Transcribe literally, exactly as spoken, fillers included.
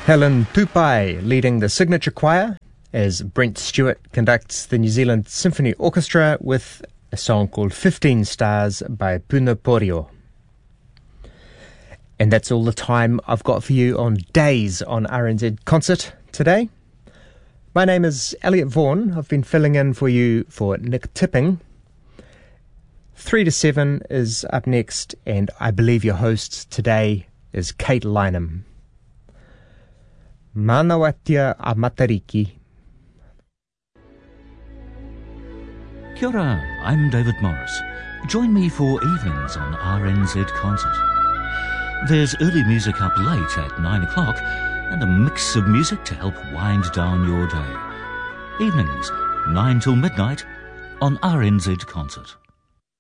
Helen Tupai leading the signature choir as Brent Stewart conducts the New Zealand Symphony Orchestra with a song called fifteen Stars by Puna Porio. And that's all the time I've got for you on Days on R N Z Concert today. My name is Elliot Vaughan. I've been filling in for you for Nick Tipping. Three to seven is up next, and I believe your host today is Kate Lynham. Manawatia a Matariki. Kia ora, I'm David Morris. Join me for evenings on R N Z Concert. There's early music up late at nine o'clock and a mix of music to help wind down your day. Evenings, nine till midnight on R N Z Concert.